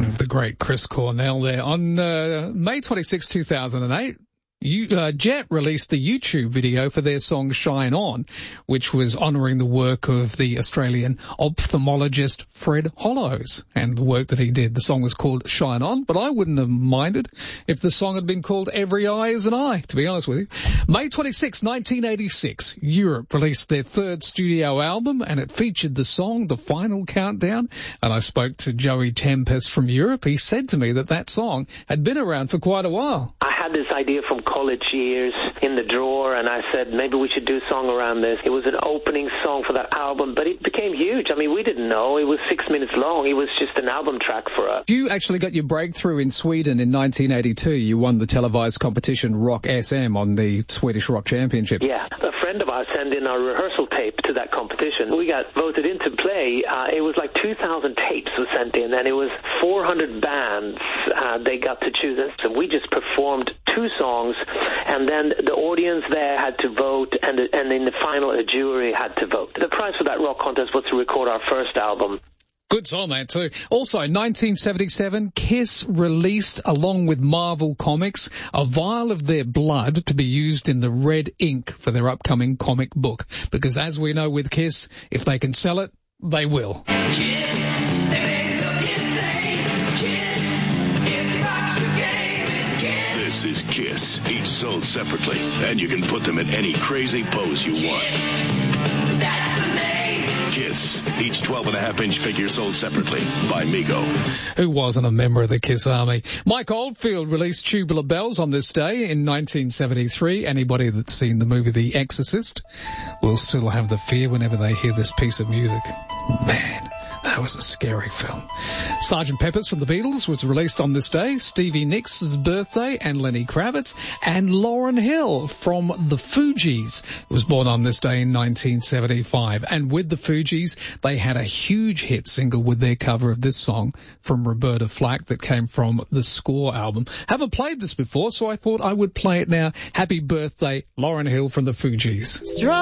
The great Chris Cornell there. On May 26, 2008, Jet released the YouTube video for their song Shine On, which was honouring the work of the Australian ophthalmologist Fred Hollows and the work that he did. The song was called Shine On, but I wouldn't have minded if the song had been called Every Eye is an Eye, to be honest with you. May 26, 1986, Europe released their third studio album, and it featured the song The Final Countdown, and I spoke to Joey Tempest from Europe. He said to me that that song had been around for quite a while. I had this idea from college years in the drawer, and I said maybe we should do a song around this. It was an opening song for that album, but it became huge. I mean, we didn't know. It was 6 minutes long. It was just an album track for us. You actually got your breakthrough in Sweden in 1982. You won the televised competition Rock SM on the Swedish Rock Championships. Yeah. A friend of ours sent in our rehearsal tape to that competition. We got voted in to play. It was like 2,000 tapes were sent in, and it was 400 bands they got to choose. And we just performed 2 songs, and then the audience there had to vote, and in the final, a jury had to vote. The prize for that rock contest was to record our first album. Good song, that too. Also, 1977, Kiss released, along with Marvel Comics, a vial of their blood to be used in the red ink for their upcoming comic book. Because as we know with Kiss, if they can sell it, they will. This is Kiss, each sold separately, and you can put them in any crazy pose you want. That's the name. Kiss, each 12.5-inch figure sold separately by Mego. Who wasn't a member of the Kiss Army? Mike Oldfield released Tubular Bells on this day in 1973. Anybody that's seen the movie The Exorcist will still have the fear whenever they hear this piece of music. Man, that was a scary film. Sgt. Pepper's from the Beatles was released on this day. Stevie Nicks' birthday, and Lenny Kravitz, and Lauryn Hill from the Fugees was born on this day in 1975. And with the Fugees, they had a huge hit single with their cover of this song from Roberta Flack that came from the Score album. Haven't played this before, so I thought I would play it now. Happy birthday, Lauryn Hill from the Fugees.